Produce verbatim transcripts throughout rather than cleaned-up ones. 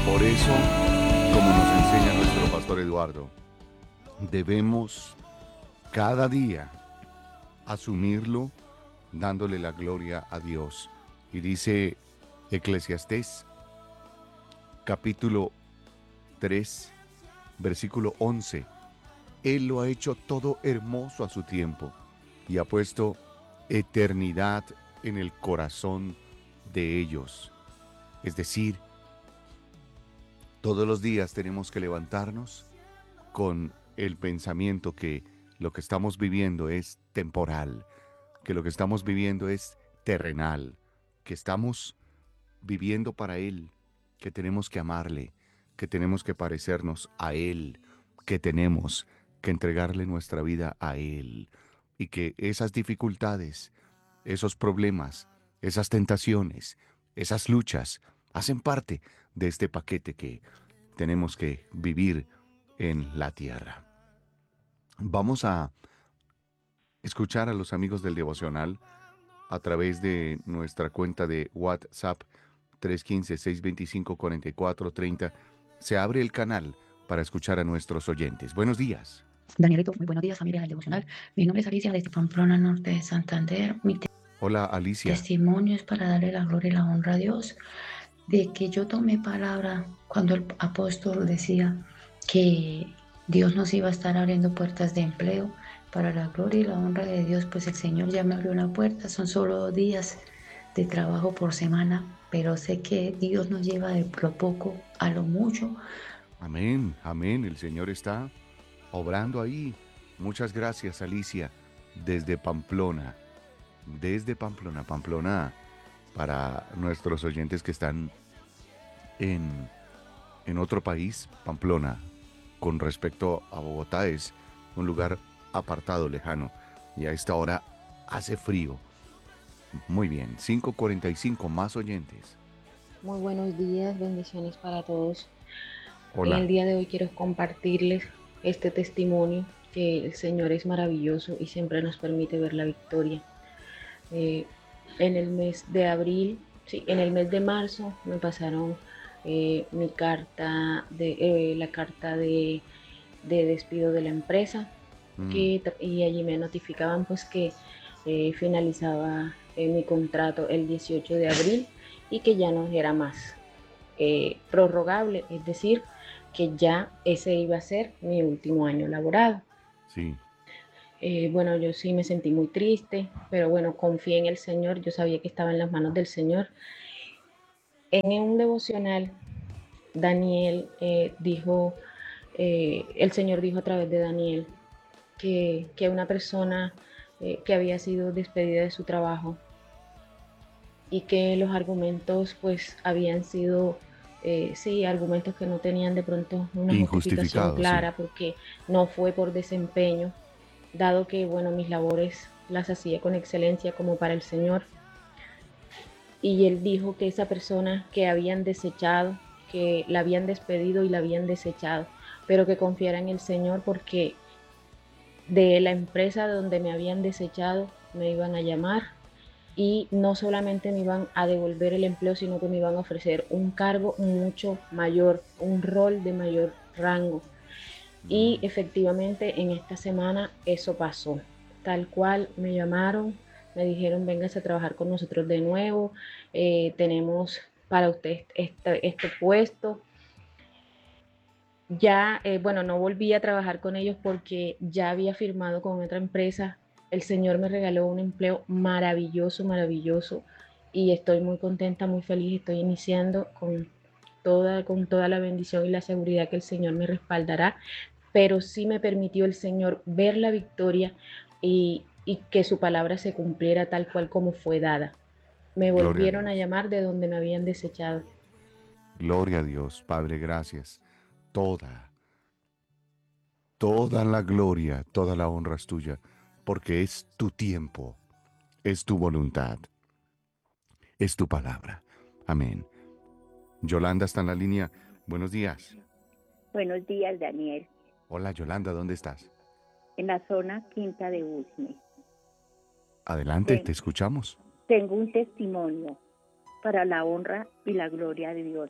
Por eso, como nos enseña nuestro pastor Eduardo, debemos cada día asumirlo dándole la gloria a Dios. Y dice Eclesiastés capítulo tres, versículo once. Él lo ha hecho todo hermoso a su tiempo y ha puesto eternidad en el corazón de ellos. Es decir, todos los días tenemos que levantarnos con el pensamiento que lo que estamos viviendo es temporal, que lo que estamos viviendo es terrenal, que estamos viviendo para Él, que tenemos que amarle, que tenemos que parecernos a Él, que tenemos que entregarle nuestra vida a Él y que esas dificultades, esos problemas, esas tentaciones, esas luchas hacen parte de este paquete que tenemos que vivir en la tierra. Vamos a escuchar a los amigos del devocional a través de nuestra cuenta de WhatsApp tres uno cinco, seis dos cinco, cuatro cuatro tres cero. Se abre el canal para escuchar a nuestros oyentes. Buenos días. Danielito, muy buenos días, familia del devocional. Mi nombre es Alicia desde Pamplona, norte de Santander. Mi te- Hola, Alicia. testimonio es para darle la gloria y la honra a Dios de que yo tomé palabra cuando el apóstol decía que Dios nos iba a estar abriendo puertas de empleo. Para la gloria y la honra de Dios, pues el Señor ya me abrió una puerta. Son solo dos días de trabajo por semana, pero sé que Dios nos lleva de lo poco a lo mucho. Amén, amén. El Señor está obrando ahí. Muchas gracias, Alicia, desde Pamplona. Desde Pamplona, Pamplona, para nuestros oyentes que están en, en otro país, Pamplona, con respecto a Bogotá, es un lugar apartado, lejano, y a esta hora hace frío. Muy bien, cinco cuarenta y cinco, más oyentes. Muy buenos días, bendiciones para todos. En el Hola. día de hoy quiero compartirles este testimonio que el Señor es maravilloso y siempre nos permite ver la victoria. Eh, en el mes de abril, sí, en el mes de marzo me pasaron eh, mi carta, de, eh, la carta de, de despido de la empresa Mm, que, y allí me notificaban pues que eh, finalizaba eh, mi contrato el dieciocho de abril y que ya no era más eh, prorrogable, es decir, que ya ese iba a ser mi último año laboral. sí. Eh, bueno, yo sí me sentí muy triste, pero bueno, confié en el Señor, yo sabía que estaba en las manos del Señor. En un devocional, Daniel eh, dijo, eh, el Señor dijo a través de Daniel que, que una persona eh, que había sido despedida de su trabajo y que los argumentos pues habían sido, eh, sí, argumentos que no tenían de pronto una justificación Injustificado, sí. clara porque no fue por desempeño, dado que, bueno, mis labores las hacía con excelencia como para el Señor. Y él dijo que esa persona que habían desechado, que la habían despedido y la habían desechado, pero que confiara en el Señor porque de la empresa donde me habían desechado me iban a llamar y no solamente me iban a devolver el empleo, sino que me iban a ofrecer un cargo mucho mayor, un rol de mayor rango. Y Mm, efectivamente en esta semana eso pasó. Tal cual me llamaron, me dijeron, vengas a trabajar con nosotros de nuevo, eh, tenemos para usted este, este puesto. Ya, eh, bueno, no volví a trabajar con ellos porque ya había firmado con otra empresa. El Señor me regaló un empleo maravilloso, maravilloso y estoy muy contenta, muy feliz. Estoy iniciando con toda, con toda la bendición y la seguridad que el Señor me respaldará, pero sí me permitió el Señor ver la victoria y, y que su palabra se cumpliera tal cual como fue dada. Me gloria a volvieron a Dios. llamar de donde me habían desechado. Gloria a Dios, Padre, gracias. Toda, toda la gloria, toda la honra es tuya, porque es tu tiempo, es tu voluntad, es tu palabra. Amén. Yolanda está en la línea. Buenos días. Buenos días, Daniel. Hola, Yolanda, ¿dónde estás? En la zona Quinta de Usme. Adelante, te Ten- escuchamos. tengo un testimonio para la honra y la gloria de Dios.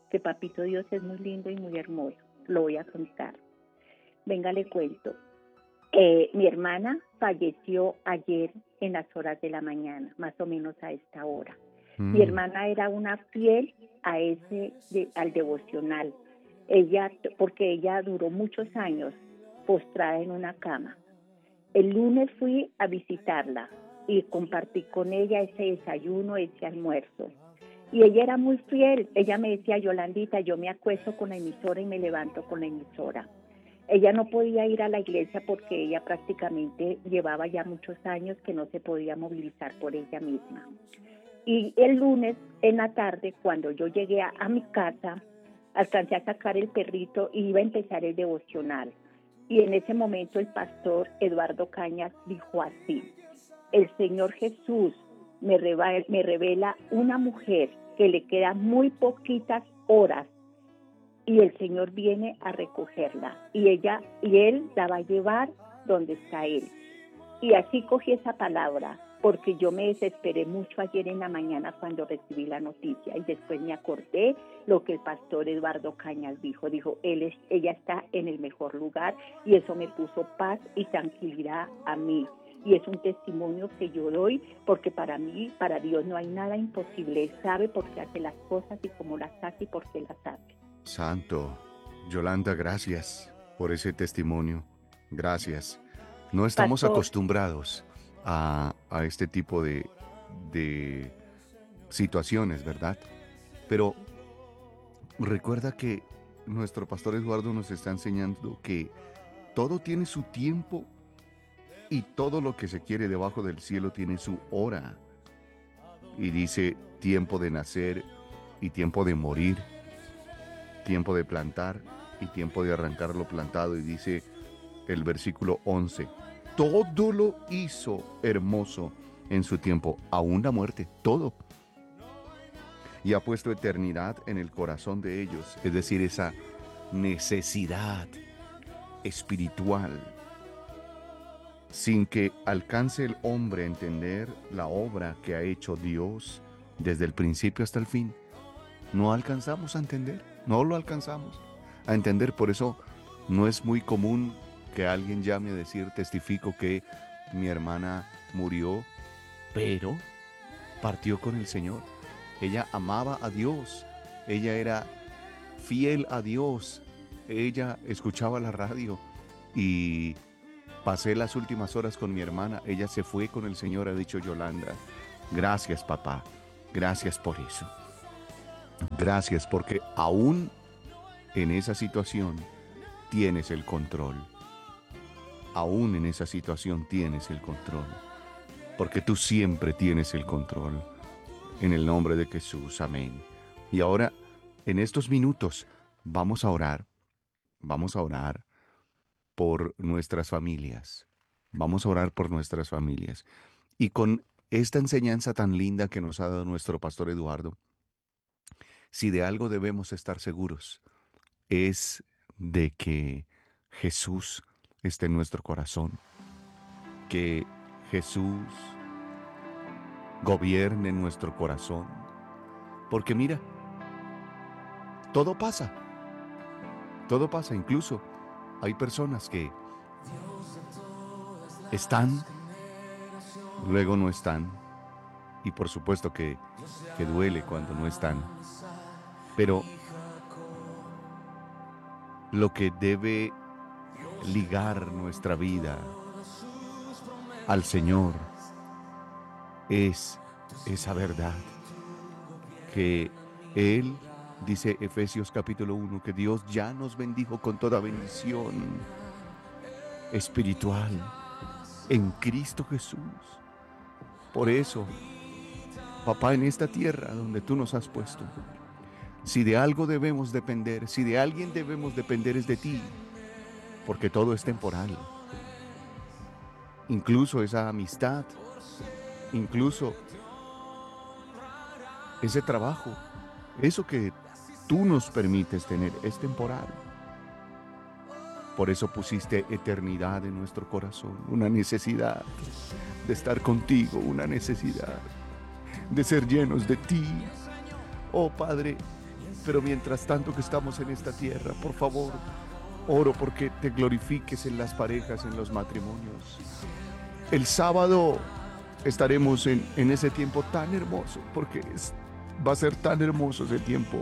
que Papito Dios es muy lindo y muy hermoso. Lo voy a contar. Venga, le cuento. Eh, mi hermana falleció ayer en las horas de la mañana, más o menos a esta hora. Mm. Mi hermana era una fiel a ese de, al devocional. Ella, porque ella duró muchos años postrada en una cama. El lunes fui a visitarla y compartí con ella ese desayuno, ese almuerzo. Y ella era muy fiel. Ella me decía, Yolandita, yo me acuesto con la emisora y me levanto con la emisora. Ella no podía ir a la iglesia porque ella prácticamente llevaba ya muchos años que no se podía movilizar por ella misma. Y el lunes en la tarde, cuando yo llegué a, a mi casa, alcancé a sacar el perrito y iba a empezar el devocional. Y en ese momento el pastor Eduardo Cañas dijo así: el Señor Jesús me revela, me revela una mujer que le quedan muy poquitas horas y el Señor viene a recogerla y ella y él la va a llevar donde está él. Y así cogí esa palabra, porque yo me desesperé mucho ayer en la mañana cuando recibí la noticia y después me acordé lo que el pastor Eduardo Cañas dijo. Dijo, él es, ella está en el mejor lugar y eso me puso paz y tranquilidad a mí. Y es un testimonio que yo doy porque para mí, para Dios no hay nada imposible. Él sabe por qué hace las cosas y cómo las hace y por qué las hace. Santo. Yolanda, gracias por ese testimonio. Gracias. No estamos Pastor. acostumbrados a, a este tipo de, de situaciones, ¿verdad? Pero recuerda que nuestro pastor Eduardo nos está enseñando que todo tiene su tiempo y todo lo que se quiere debajo del cielo tiene su hora. Y dice tiempo de nacer y tiempo de morir, tiempo de plantar y tiempo de arrancar lo plantado. Y dice el versículo once, todo lo hizo hermoso en su tiempo, aún la muerte, todo. Y ha puesto eternidad en el corazón de ellos, es decir, esa necesidad espiritual, sin que alcance el hombre a entender la obra que ha hecho Dios desde el principio hasta el fin. No alcanzamos a entender, no lo alcanzamos a entender. Por eso no es muy común que alguien llame a decir, testifico que mi hermana murió, pero partió con el Señor. Ella amaba a Dios, ella era fiel a Dios, ella escuchaba la radio y pasé las últimas horas con mi hermana. Ella se fue con el Señor, ha dicho Yolanda. Gracias, papá, gracias por eso. Gracias porque aún en esa situación tienes el control. Aún en esa situación tienes el control. Porque tú siempre tienes el control. En el nombre de Jesús, amén. Y ahora, en estos minutos, vamos a orar. Vamos a orar por nuestras familias. Vamos a orar por nuestras familias. Y con esta enseñanza tan linda que nos ha dado nuestro pastor Eduardo, si de algo debemos estar seguros, es de que Jesús esté en nuestro corazón, que Jesús gobierne nuestro corazón. Porque mira, todo pasa, todo pasa. Incluso hay personas que están, luego no están, y por supuesto que, que duele cuando no están. Pero lo que debe ligar nuestra vida al Señor es esa verdad, que Él, dice Efesios capítulo uno, que Dios ya nos bendijo con toda bendición espiritual en Cristo Jesús. Por eso, papá, en esta tierra donde tú nos has puesto, si de algo debemos depender, si de alguien debemos depender, es de ti, porque todo es temporal. Incluso esa amistad, incluso ese trabajo, eso que tú nos permites tener, es temporal. Por eso pusiste eternidad en nuestro corazón, una necesidad de estar contigo, una necesidad de ser llenos de ti. Oh Padre, Pero mientras tanto que estamos en esta tierra, por favor, oro porque te glorifiques en las parejas, en los matrimonios. El sábado estaremos en, en ese tiempo tan hermoso, porque es, va a ser tan hermoso ese tiempo.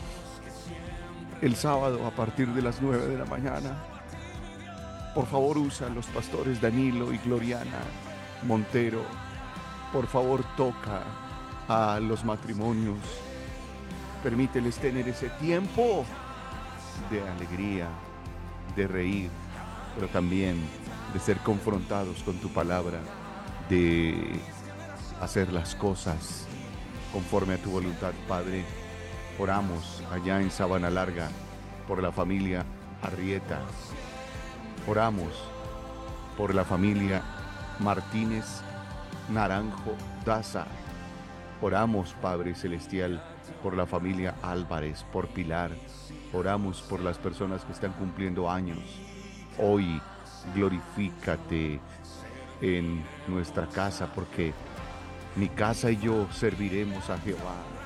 El sábado a partir de las nueve de la mañana, por favor usa a los pastores Danilo y Gloriana Montero. Por favor toca a los matrimonios. Permíteles tener ese tiempo de alegría, de reír, pero también de ser confrontados con tu palabra, de hacer las cosas conforme a tu voluntad, Padre. Oramos allá en Sabana Larga por la familia Arrieta. Oramos por la familia Martínez Naranjo Daza. Oramos, Padre Celestial, por la familia Álvarez, por Pilar. Oramos por las personas que están cumpliendo años. Hoy glorifícate en nuestra casa, porque mi casa y yo serviremos a Jehová.